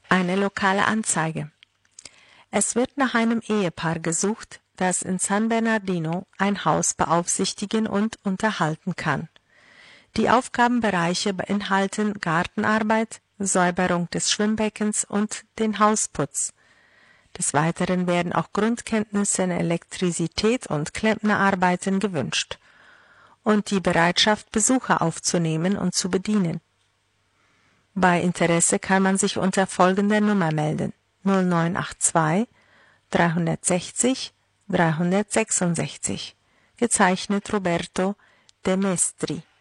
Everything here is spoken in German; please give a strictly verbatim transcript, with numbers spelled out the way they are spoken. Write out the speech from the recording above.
Eine lokale Anzeige. Es wird nach einem Ehepaar gesucht, das in San Bernardino ein Haus beaufsichtigen und unterhalten kann. Die Aufgabenbereiche beinhalten Gartenarbeit, Säuberung des Schwimmbeckens und den Hausputz. Des Weiteren werden auch Grundkenntnisse in Elektrizität und Klempnerarbeiten gewünscht und die Bereitschaft, Besucher aufzunehmen und zu bedienen. Bei Interesse kann man sich unter folgender Nummer melden: null neun acht zwei dreihundertsechzig dreihundertsechsundsechzig, gezeichnet Roberto De Mestri.